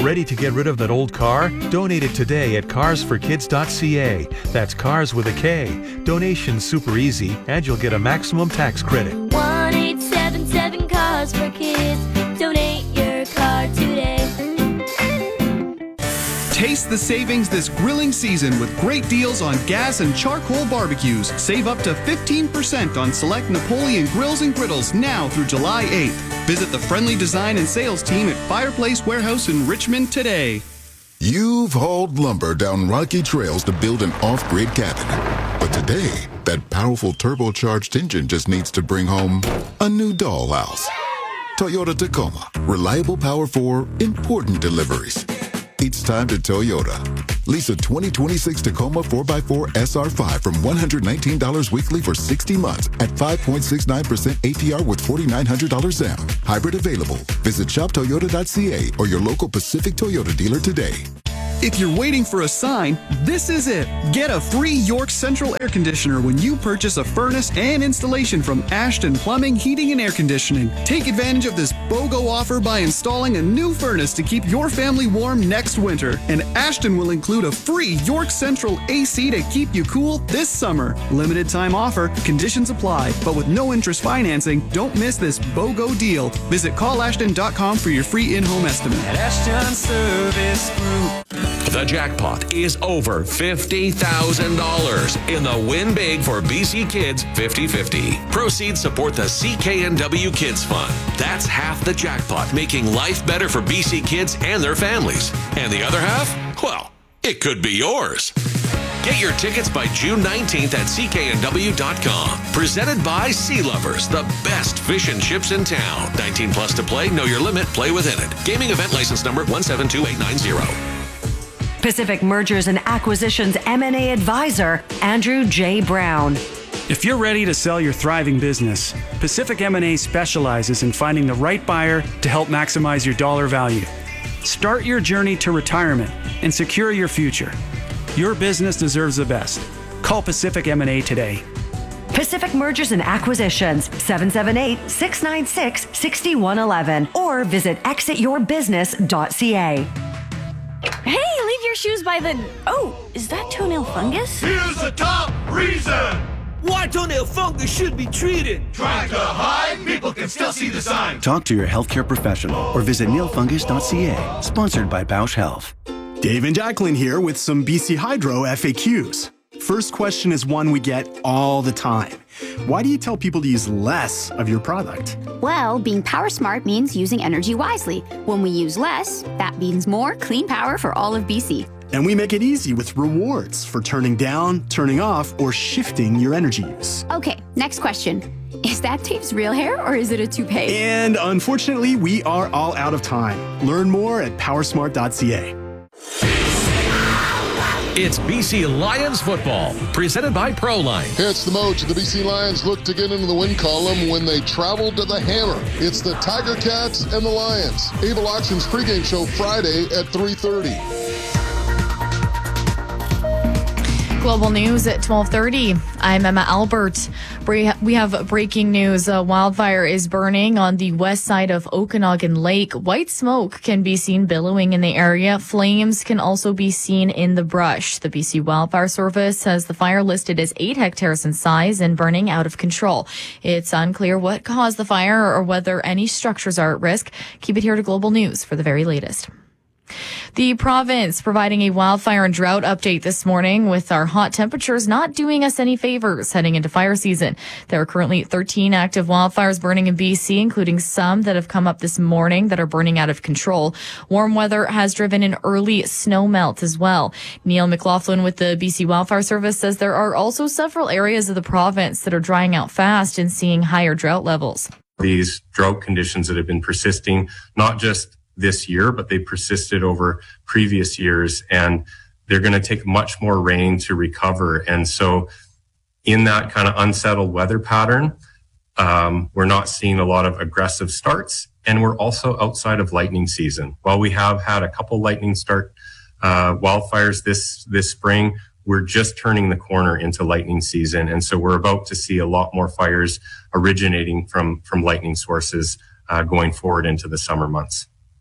Ready to get rid of that old car? Donate it today at carsforkids.ca. That's cars with a K. Donation's super easy, and you'll get a maximum tax credit. 1-877-CARS-FOR-KIDS. Donate your car today. Taste the savings this grilling season with great deals on gas and charcoal barbecues. Save up to 15% on select Napoleon grills and griddles now through July 8th. Visit the friendly design and sales team at Fireplace Warehouse in Richmond today. You've hauled lumber down rocky trails to build an off-grid cabin. But today, that powerful turbocharged engine just needs to bring home a new dollhouse. Toyota Tacoma. Reliable power for important deliveries. It's time to Toyota. Lease a 2026 Tacoma 4x4 SR5 from $119 weekly for 60 months at 5.69% APR with $4,900 down. Hybrid available. Visit shoptoyota.ca or your local Pacific Toyota dealer today. If you're waiting for a sign, this is it. Get a free York Central air conditioner when you purchase a furnace and installation from Ashton Plumbing, Heating and Air Conditioning. Take advantage of this BOGO offer by installing a new furnace to keep your family warm next winter. And Ashton will include a free York Central AC to keep you cool this summer. Limited time offer, conditions apply, but with no interest financing, don't miss this BOGO deal. Visit callashton.com for your free in-home estimate. At Ashton Service Group. The jackpot is over $50,000 in the Win Big for BC Kids 50-50. Proceeds support the CKNW Kids Fund. That's half the jackpot, making life better for BC kids and their families. And the other half? Well, it could be yours. Get your tickets by June 19th at cknw.com. Presented by Sea Lovers, the best fish and chips in town. 19 plus to play, know your limit, play within it. Gaming event license number 172890. Pacific Mergers and Acquisitions M&A advisor, Andrew J. Brown. If you're ready to sell your thriving business, Pacific M&A specializes in finding the right buyer to help maximize your dollar value. Start your journey to retirement and secure your future. Your business deserves the best. Call Pacific M&A today. Pacific Mergers and Acquisitions, 778-696-6111, or visit exityourbusiness.ca. Hey, leave your shoes by the... Oh, is that toenail fungus? Here's the top reason Why toenail fungus should be treated. Trying to hide? People can still see the sign. Talk to your healthcare professional or visit nailfungus.ca. Sponsored by Bausch Health. Dave and Jacqueline here with some BC Hydro FAQs. First question is one we get all the time. Why do you tell people to use less of your product? Well, being power smart means using energy wisely. When we use less, that means more clean power for all of BC. And we make it easy with rewards for turning down, turning off, or shifting your energy use. Okay, next question. Is that Dave's real hair or is it a toupee? And unfortunately, we are all out of time. Learn more at powersmart.ca. It's BC Lions football, presented by Proline. It's the Mojo. The BC Lions look to get into the win column when they travel to the Hammer. It's the Tiger Cats and the Lions. Able Auctions pregame show Friday at 3:30. Global News at 12:30. I'm Emma Albert. We have breaking news. A wildfire is burning on the west side of Okanagan Lake. White smoke can be seen billowing in the area. Flames can also be seen in the brush. The BC Wildfire Service has the fire listed as 8 hectares in size and burning out of control. It's unclear what caused the fire or whether any structures are at risk. Keep it here to Global News for the very latest. The province providing a wildfire and drought update this morning, with our hot temperatures not doing us any favors heading into fire season. There are currently 13 active wildfires burning in BC, including some that have come up this morning that are burning out of control. Warm weather has driven an early snow melt as well. Neil McLaughlin with the BC Wildfire Service says there are also several areas of the province that are drying out fast and seeing higher drought levels. These drought conditions that have been persisting, not just this year, but they persisted over previous years, and they're going to take much more rain to recover. And so in that kind of unsettled weather pattern, we're not seeing a lot of aggressive starts, and we're also outside of lightning season. While we have had a couple lightning start wildfires this spring, we're just turning the corner into lightning season. And so we're about to see a lot more fires originating from lightning sources going forward into the summer months.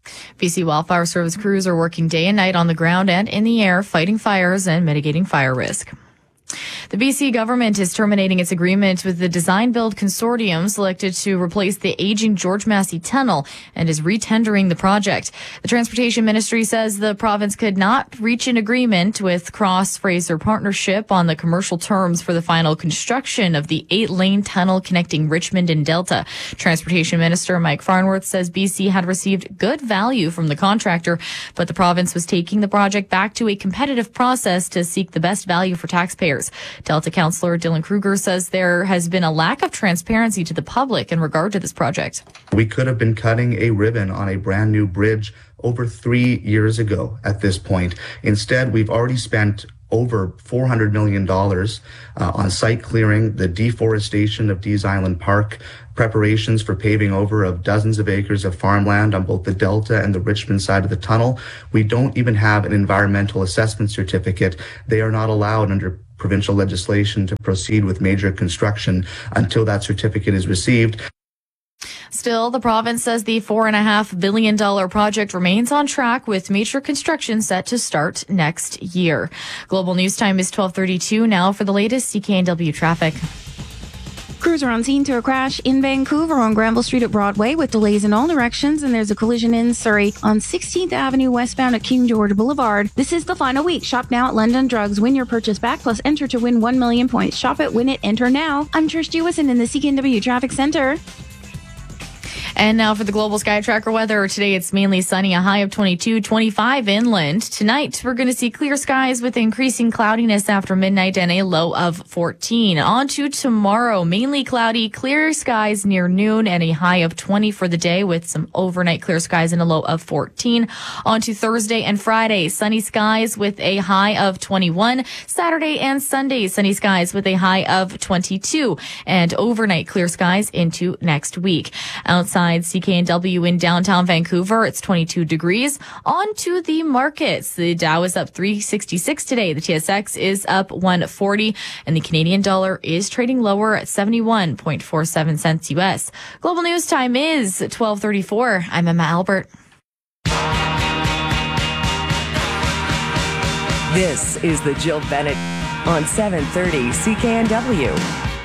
BC Wildfire Service crews are working day and night on the ground and in the air, fighting fires and mitigating fire risk. The BC government is terminating its agreement with the Design Build Consortium selected to replace the aging George Massey Tunnel and is retendering the project. The Transportation Ministry says the province could not reach an agreement with Cross Fraser Partnership on the commercial terms for the final construction of the 8-lane tunnel connecting Richmond and Delta. Transportation Minister Mike Farnworth says BC had received good value from the contractor, but the province was taking the project back to a competitive process to seek the best value for taxpayers. Delta Councillor Dylan Kruger says there has been a lack of transparency to the public in regard to this project. We could have been cutting a ribbon on a brand new bridge over 3 years ago at this point. Instead, we've already spent over $400 million on site clearing, the deforestation of Dees Island Park, preparations for paving over of dozens of acres of farmland on both the Delta and the Richmond side of the tunnel. We don't even have an environmental assessment certificate. They are not allowed under provincial legislation to proceed with major construction until that certificate is received. Still, the province says the $4.5 billion project remains on track with major construction set to start next year. Global News Time is 12:32 now for the latest CKNW traffic. Crews are on scene to a crash in Vancouver on Granville Street at Broadway with delays in all directions, and there's a collision in Surrey on 16th Avenue westbound at King George Boulevard. This is the final week. Shop now at London Drugs. Win your purchase back plus enter to win 1 million points. Shop it, win it, enter now. I'm Trish Jewison in the CKNW Traffic Center. And now for the Global Sky Tracker weather. Today it's mainly sunny, a high of 22, 25 inland. Tonight we're going to see clear skies with increasing cloudiness after midnight and a low of 14. On to tomorrow, mainly cloudy, clear skies near noon and a high of 20 for the day with some overnight clear skies and a low of 14. On to Thursday and Friday, sunny skies with a high of 21. Saturday and Sunday, sunny skies with a high of 22 and overnight clear skies into next week. Outside CKNW in downtown Vancouver, it's 22 degrees. On to the markets. The Dow is up 366 today. The TSX is up 140 and the Canadian dollar is trading lower at 71.47 cents US. Global News Time is 12:34. I'm Emma Albert. This is the Jill Bennett on 730 CKNW.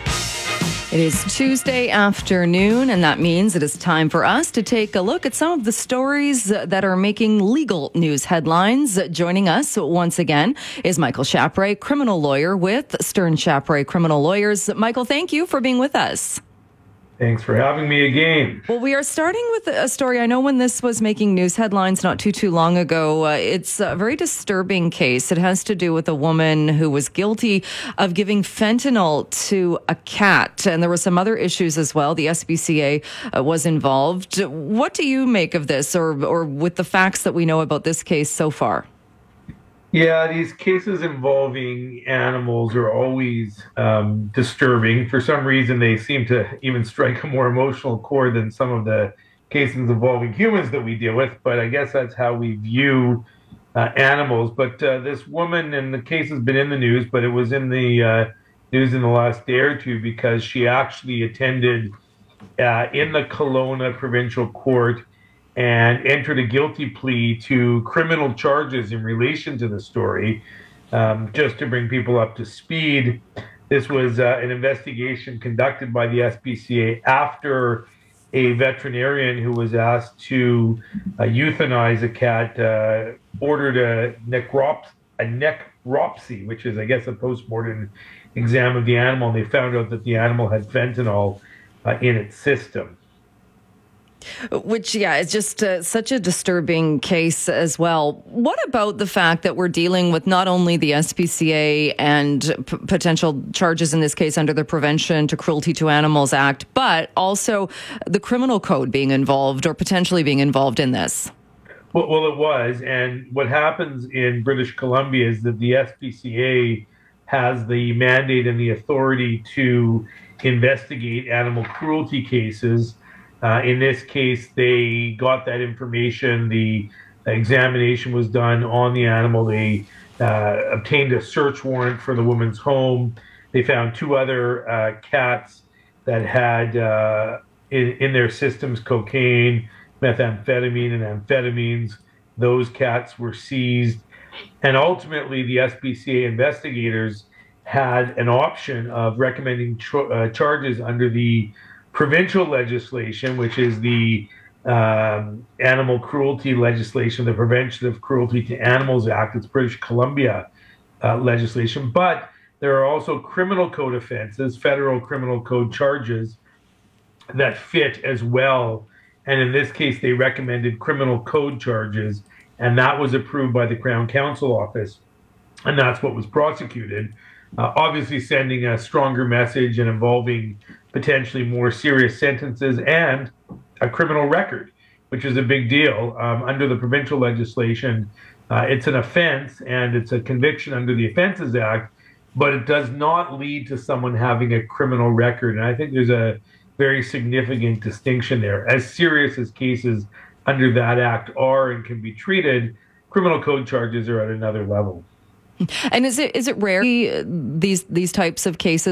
It is Tuesday afternoon, and that means it is time for us to take a look at some of the stories that are making legal news headlines. Joining us once again is Michael Chapre, criminal lawyer with Stern Chapre Criminal Lawyers. Michael, thank you for being with us. Thanks for having me again. Well, we are starting with a story. I know when this was making news headlines not too long ago, it's a very disturbing case. It has to do with a woman who was guilty of giving fentanyl to a cat. And there were some other issues as well. The SPCA was involved. What do you make of this or with the facts that we know about this case so far? Yeah, these cases involving animals are always disturbing. For some reason, they seem to even strike a more emotional chord than some of the cases involving humans that we deal with. But I guess that's how we view animals. But this woman, and the case has been in the news, but it was in the news in the last day or two because she actually attended in the Kelowna Provincial Court and entered a guilty plea to criminal charges in relation to the story. Just to bring people up to speed, this was an investigation conducted by the SPCA after a veterinarian who was asked to euthanize a cat ordered a necropsy, which is, I guess, a post-mortem exam of the animal, and they found out that the animal had fentanyl in its system. Which, is just such a disturbing case as well. What about the fact that we're dealing with not only the SPCA and potential charges in this case under the Prevention to Cruelty to Animals Act, but also the criminal code being involved or potentially being involved in this? Well, it was. And what happens in British Columbia is that the SPCA has the mandate and the authority to investigate animal cruelty cases. In this case, they got that information. The examination was done on the animal. They obtained a search warrant for the woman's home. They found two other cats that had in their systems cocaine methamphetamine and amphetamines. Those cats were seized. And ultimately, the SPCA investigators had an option of recommending charges under the provincial legislation, which is the animal cruelty legislation, the Prevention of Cruelty to Animals Act. It's British Columbia legislation. But there are also criminal code offenses, federal criminal code charges that fit as well. And in this case, they recommended criminal code charges, and that was approved by the Crown Counsel Office. And that's what was prosecuted, obviously sending a stronger message and involving potentially more serious sentences and a criminal record, which is a big deal. Under the provincial legislation, it's an offense and it's a conviction under the Offences Act, but it does not lead to someone having a criminal record. And I think there's a very significant distinction there. As serious as cases under that act are and can be treated, criminal code charges are at another level. And is it rare these types of cases